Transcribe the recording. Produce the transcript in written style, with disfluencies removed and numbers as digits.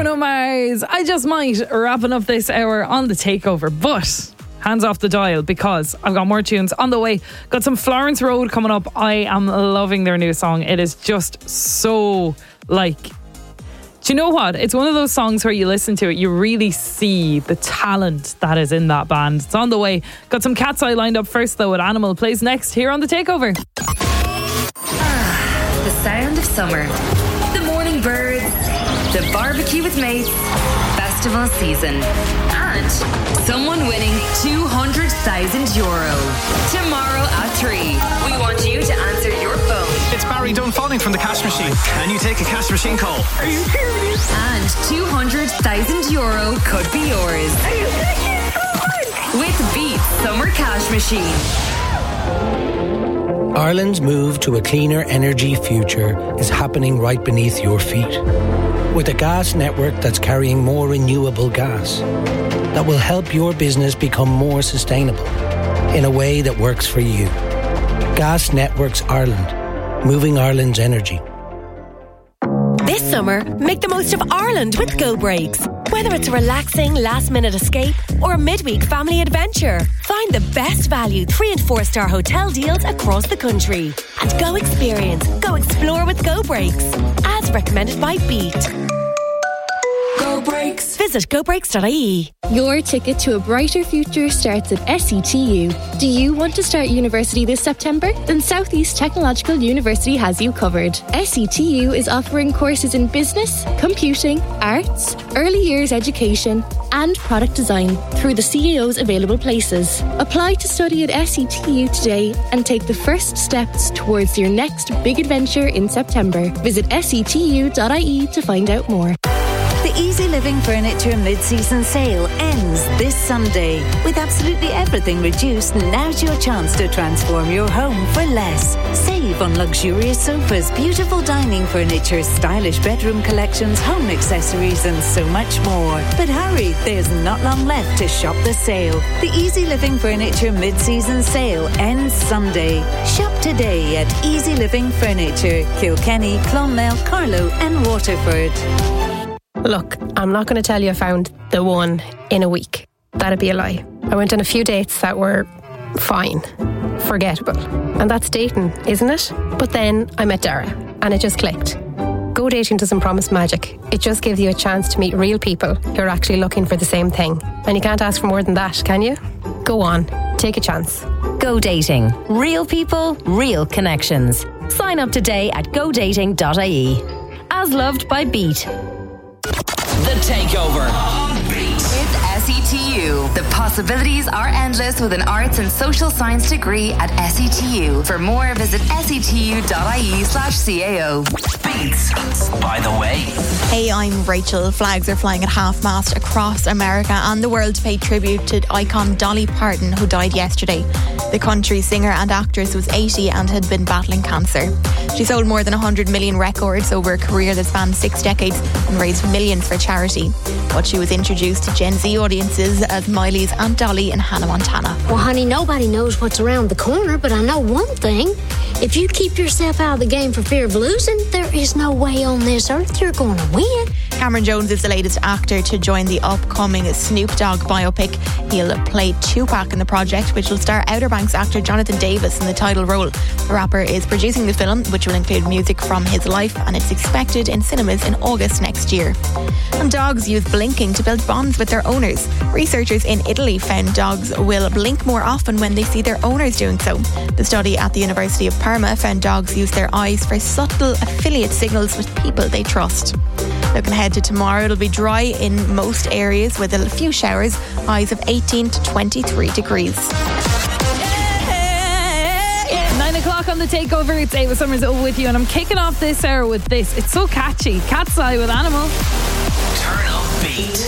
Bruno Mars. I just might wrapping up this hour on the takeover, but hands off the dial because I've got more tunes on the way. Got some Florence Road coming up. I am loving their new song. It is just so like, do you know what? It's one of those songs where you listen to it, you really see the talent that is in that band. It's on the way. Got some Cat's Eye lined up first though, with Animal plays next here on the takeover. The sound of summer, the morning birds, the barbecue with mates, festival season, and someone winning €200,000 tomorrow at 3. We want you to answer your phone. It's Barry Dunfanning from the Cash Machine. Can you take a Cash Machine call? Are you serious? And €200,000 could be yours. Are you serious? With Beat Summer Cash Machine. Ireland's move to a cleaner energy future is happening right beneath your feet. With a gas network that's carrying more renewable gas that will help your business become more sustainable in a way that works for you. Gas Networks Ireland, moving Ireland's energy. This summer, make the most of Ireland with Go Breaks. Whether it's a relaxing last-minute escape or a midweek family adventure, find the best value 3- and 4-star hotel deals across the country. And go experience, go explore with Go Breaks. As recommended by Beat. Go Breaks. Visit gobreaks.ie. Your ticket to a brighter future starts at SETU. Do you want to start university this September? Then South East Technological University has you covered. SETU is offering courses in business, computing, arts, early years education and product design through the CEO's available places. Apply to study at SETU today and take the first steps towards your next big adventure in September. Visit setu.ie to find out more. The Easy Living Furniture mid-season sale ends this Sunday. With absolutely everything reduced, now's your chance to transform your home for less. Save on luxurious sofas, beautiful dining furniture, stylish bedroom collections, home accessories and so much more. But hurry, there's not long left to shop the sale. The Easy Living Furniture mid-season sale ends Sunday. Shop today at Easy Living Furniture, Kilkenny, Clonmel, Carlow and Waterford. Look, I'm not going to tell you I found the one in a week. That'd be a lie. I went on a few dates that were fine, forgettable. And that's dating, isn't it? But then I met Dara and it just clicked. Go dating doesn't promise magic. It just gives you a chance to meet real people who are actually looking for the same thing. And you can't ask for more than that, can you? Go on, take a chance. Go Dating. Real people, real connections. Sign up today at godating.ie. As loved by Beat. The Takeover. With SETU, the possibilities are endless with an arts and social science degree at SETU. For more, visit setu.ie/CAO. Beats, by the way. Hey, I'm Rachel. Flags are flying at half-mast across America and the world to pay tribute to icon Dolly Parton, who died yesterday. The country singer and actress was 80 and had been battling cancer. She sold more than 100 million records over a career that spanned 6 decades and raised millions for charity. But she was introduced to Gen Z audiences as Miley's Aunt Dolly in Hannah Montana. Well, honey, nobody knows what's around the corner, but I know one thing. If you keep yourself out of the game for fear of losing, there is no way on this earth you're going to win. Cameron Jones is the latest actor to join the upcoming Snoop Dogg biopic. He'll play Tupac in the project, which will star Outer Banks actor Jonathan Davis in the title role. The rapper is producing the film, which will include music from his life, and it's expected in cinemas in August next year. And dogs use blinking to build bonds with their owners. Researchers in Italy found dogs will blink more often when they see their owners doing so. The study at the University of Parma found dogs use their eyes for subtle affiliate signals with people they trust. Looking ahead to tomorrow, it'll be dry in most areas with a few showers, highs of 18 to 23 degrees. 9 o'clock on the Takeover. It's Ava Summers with you, and I'm kicking off this hour with this. It's so catchy. Cat's Eye with Animal. Turn up Beat.